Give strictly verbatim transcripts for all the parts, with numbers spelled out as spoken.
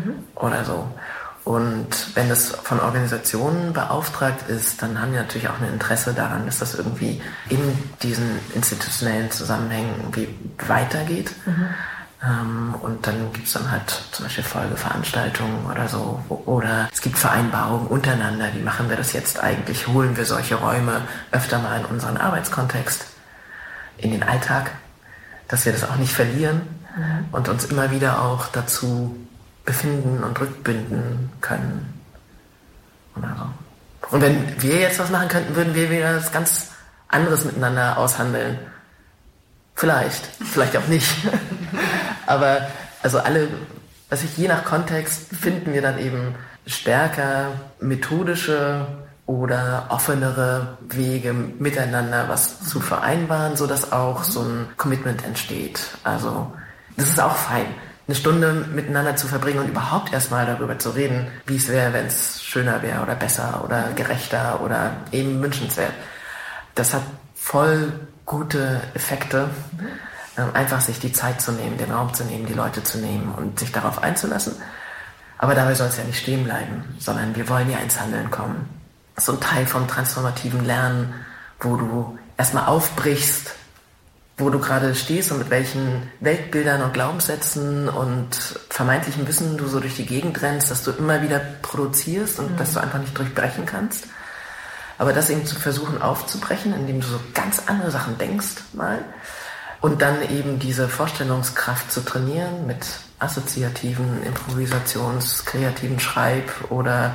mhm. oder so. Und wenn das von Organisationen beauftragt ist, dann haben die natürlich auch ein Interesse daran, dass das irgendwie in diesen institutionellen Zusammenhängen irgendwie weitergeht. Mhm. Ähm, und dann gibt es dann halt zum Beispiel Folgeveranstaltungen oder so. Oder es gibt Vereinbarungen untereinander, wie machen wir das jetzt eigentlich? Holen wir solche Räume öfter mal in unseren Arbeitskontext, in den Alltag, dass wir das auch nicht verlieren mhm. und uns immer wieder auch dazu befinden und rückbinden können. Oder so. Und wenn wir jetzt was machen könnten, würden wir wieder was ganz anderes miteinander aushandeln. Vielleicht, vielleicht auch nicht. Aber also alle, also je nach Kontext finden wir dann eben stärker methodische oder offenere Wege miteinander was zu vereinbaren, sodass auch so ein Commitment entsteht. Also das ist auch fein, eine Stunde miteinander zu verbringen und überhaupt erstmal darüber zu reden, wie es wäre, wenn es schöner wäre oder besser oder gerechter oder eben wünschenswert. Das hat voll gute Effekte, einfach sich die Zeit zu nehmen, den Raum zu nehmen, die Leute zu nehmen und sich darauf einzulassen. Aber dabei soll es ja nicht stehen bleiben, sondern wir wollen ja ins Handeln kommen. Das ist so ein Teil vom transformativen Lernen, wo du erstmal aufbrichst, wo du gerade stehst und mit welchen Weltbildern und Glaubenssätzen und vermeintlichem Wissen du so durch die Gegend rennst, dass du immer wieder produzierst und mhm. dass du einfach nicht durchbrechen kannst. Aber das eben zu versuchen aufzubrechen, indem du so ganz andere Sachen denkst mal und dann eben diese Vorstellungskraft zu trainieren mit assoziativen, Improvisations-, kreativen Schreib- oder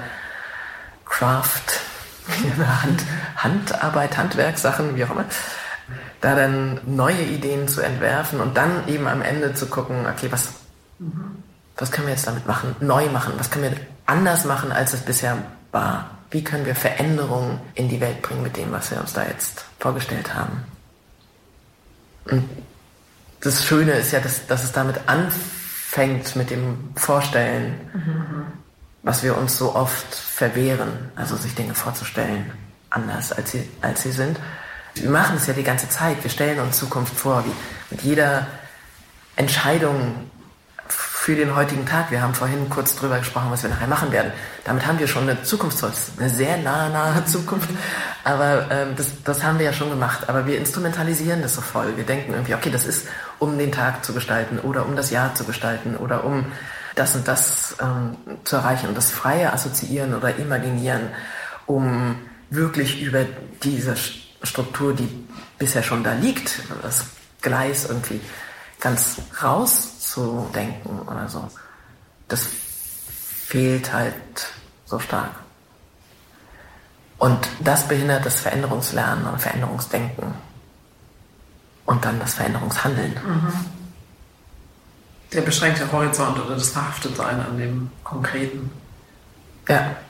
Craft, Hand, Handarbeit, Handwerkssachen, wie auch immer, da dann neue Ideen zu entwerfen und dann eben am Ende zu gucken, okay, was, was können wir jetzt damit machen, neu machen, was können wir anders machen, als es bisher war. Wie können wir Veränderungen in die Welt bringen mit dem, was wir uns da jetzt vorgestellt haben? Und das Schöne ist ja, dass, dass es damit anfängt mit dem Vorstellen, mhm. was wir uns so oft verwehren, also sich Dinge vorzustellen, anders als sie, als sie sind. Wir machen es ja die ganze Zeit, wir stellen uns Zukunft vor, wie mit jeder Entscheidung für den heutigen Tag. Wir haben vorhin kurz drüber gesprochen, was wir nachher machen werden. Damit haben wir schon eine Zukunft, eine sehr nahe, nahe Zukunft. Aber ähm, das, das haben wir ja schon gemacht. Aber wir instrumentalisieren das so voll. Wir denken irgendwie, okay, das ist, um den Tag zu gestalten oder um das Jahr zu gestalten oder um das und das ähm, zu erreichen. Und das freie Assoziieren oder Imaginieren, um wirklich über diese Struktur, die bisher schon da liegt, das Gleis irgendwie ganz rauszudenken oder so, das fehlt halt so stark. Und das behindert das Veränderungslernen und Veränderungsdenken und dann das Veränderungshandeln. Mhm. Der beschränkte Horizont oder das Verhaftetsein an dem Konkreten. Ja.